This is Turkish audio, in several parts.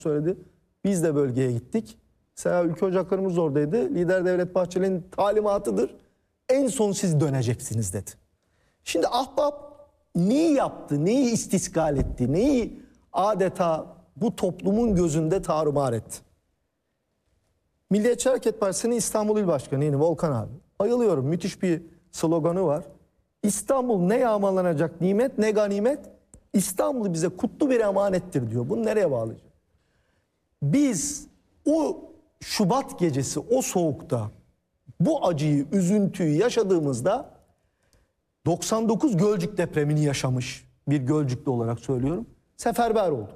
söyledi. Biz de bölgeye gittik. Mesela ülke ocaklarımız oradaydı. Lider Devlet Bahçeli'nin talimatıdır. En son siz döneceksiniz dedi. Şimdi Ahbap neyi yaptı, neyi istiskal etti, neyi adeta bu toplumun gözünde tarumar etti? Milliyetçi Hareket Partisi'nin İstanbul İl Başkanı yine Volkan abi. Bayılıyorum, müthiş bir sloganı var. İstanbul ne yağmalanacak nimet ne ganimet, İstanbul bize kutlu bir emanettir diyor. Bunu nereye bağlayacak? Biz o Şubat gecesi o soğukta bu acıyı, üzüntüyü yaşadığımızda 99 Gölcük depremini yaşamış bir Gölcüklü olarak söylüyorum. Seferber olduk.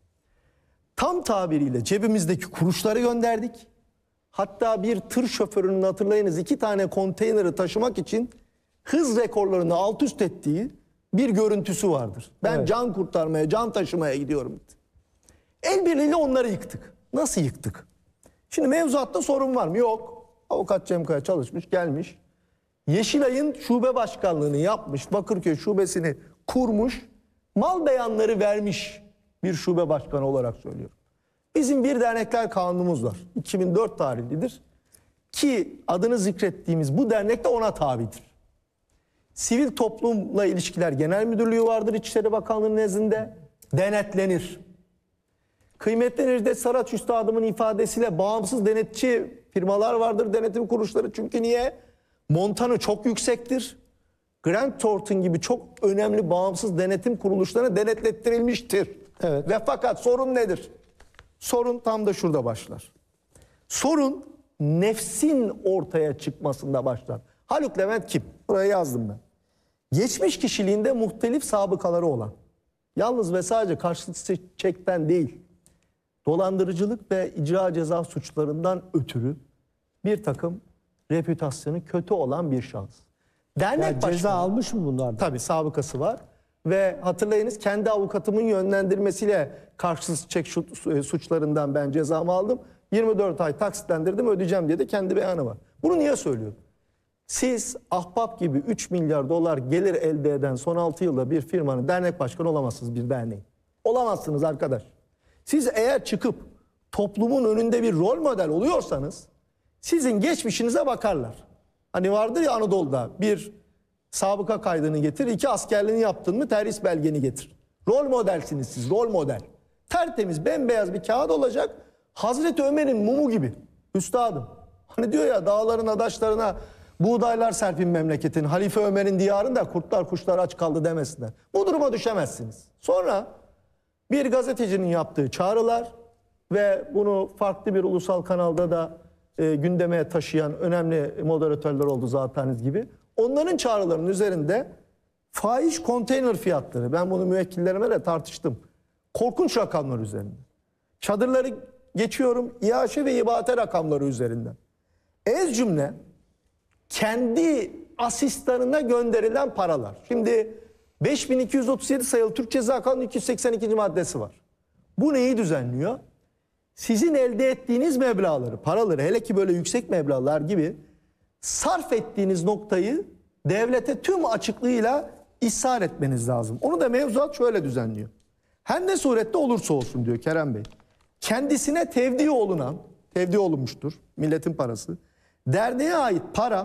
Tam tabiriyle cebimizdeki kuruşları gönderdik. Hatta bir tır şoförünün hatırlayınız 2 tane konteyneri taşımak için hız rekorlarını alt üst ettiği bir görüntüsü vardır. Ben can kurtarmaya, can taşımaya gidiyorum. El birliğiyle onları yıktık. Nasıl yıktık? Şimdi mevzuatta sorun var mı? Yok. Avukat Cem Kaya çalışmış, gelmiş. Yeşilay'ın şube başkanlığını yapmış, Bakırköy şubesini kurmuş, mal beyanları vermiş bir şube başkanı olarak söylüyorum. Bizim bir dernekler kanunumuz var. 2004 tarihlidir. Ki adını zikrettiğimiz bu dernek de ona tabidir. Sivil Toplumla İlişkiler Genel Müdürlüğü vardır İçişleri Bakanlığı'nın nezdinde. Denetlenir. Kıymetli Necdet Saraç Üstadımın ifadesiyle bağımsız denetçi firmalar vardır, denetim kuruluşları. Çünkü niye? Montanı çok yüksektir. Grant Thornton gibi çok önemli bağımsız denetim kuruluşlarına denetlettirilmiştir. Evet. Ve fakat sorun nedir? Sorun tam da şurada başlar. Sorun nefsin ortaya çıkmasında başlar. Haluk Levent kim? Buraya yazdım ben. Geçmiş kişiliğinde muhtelif sabıkaları olan, yalnız ve sadece karşılıksız çekten değil, dolandırıcılık ve icra ceza suçlarından ötürü bir takım reputasyonu kötü olan bir şahıs. Dernek yani başkanı, ceza almış mı bunlardan? Tabii sabıkası var. Ve hatırlayınız kendi avukatımın yönlendirmesiyle karşılıksız çek suçlarından ben cezamı aldım. 24 ay taksitlendirdim, ödeyeceğim diye de kendi beyanı var. Bunu niye söylüyorum? Siz Ahbap gibi 3 milyar dolar gelir elde eden son 6 yılda bir firmanın dernek başkanı olamazsınız, bir derneğin. Olamazsınız arkadaş. Siz eğer çıkıp toplumun önünde bir rol model oluyorsanız sizin geçmişinize bakarlar. Hani vardır ya Anadolu'da bir sabıka kaydını getir, 2 askerliğini yaptın mı terhis belgeni getir. Rol modelsiniz siz, rol model. Tertemiz, bembeyaz bir kağıt olacak. Hazreti Ömer'in mumu gibi. Üstadım. Hani diyor ya dağların adaşlarına buğdaylar serpin memleketin. Halife Ömer'in diyarında kurtlar kuşlar aç kaldı demesinler. Bu duruma düşemezsiniz. Sonra bir gazetecinin yaptığı çağrılar ve bunu farklı bir ulusal kanalda da gündeme taşıyan önemli moderatörler oldu zateniz gibi. Onların çağrılarının üzerinde fahiş konteyner fiyatları, ben bunu müvekkillerime de tartıştım. Korkunç rakamlar üzerinde. Çadırları geçiyorum, İHŞ ve İBAT rakamları üzerinden. Ez cümle kendi asistanına gönderilen paralar. Şimdi 5237 sayılı Türk Ceza Kanunu 282. maddesi var. Bu neyi düzenliyor? Sizin elde ettiğiniz meblağları, paraları, hele ki böyle yüksek meblağlar gibi sarf ettiğiniz noktayı devlete tüm açıklığıyla ishar etmeniz lazım. Onu da mevzuat şöyle düzenliyor. Her ne surette olursa olsun diyor Kerem Bey. Kendisine tevdi olunan, tevdi olunmuştur milletin parası. Derneğe ait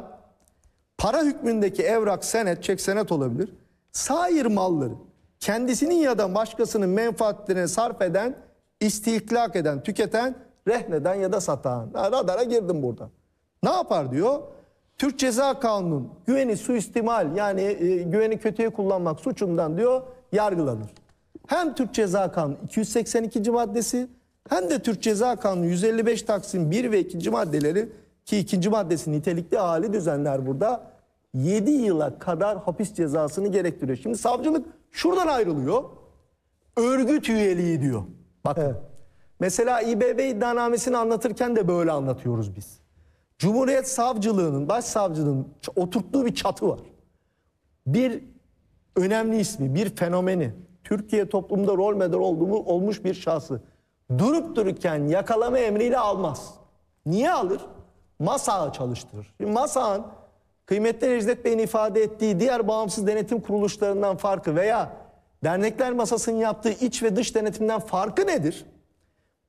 para hükmündeki evrak, senet, çek senet olabilir. Sair malları kendisinin ya da başkasının menfaatlerine sarf eden, istihlak eden, tüketen, rehneden ya da satan. Radara girdim burada. Ne yapar diyor? Türk Ceza Kanunu'nun güveni suistimal yani güveni kötüye kullanmak suçundan diyor yargılanır. Hem Türk Ceza Kanunu 282. maddesi hem de Türk Ceza Kanunu 155 Taksim 1 ve 2. maddeleri ki 2. maddesi nitelikli hali düzenler burada 7 yıla kadar hapis cezasını gerektiriyor. Şimdi savcılık şuradan ayrılıyor. Örgüt üyeliği diyor. Bakın. Evet. Mesela İBB iddianamesini anlatırken de böyle anlatıyoruz biz. Cumhuriyet Savcılığı'nın, Başsavcılığı'nın oturttuğu bir çatı var. Bir önemli ismi, bir fenomeni, Türkiye toplumda rol model olmuş bir şahsı durup dururken yakalama emriyle almaz. Niye alır? MASA'ğı çalıştırır. Şimdi MASA'nın kıymetli Necdet Bey'in ifade ettiği diğer bağımsız denetim kuruluşlarından farkı veya dernekler masasının yaptığı iç ve dış denetimden farkı nedir?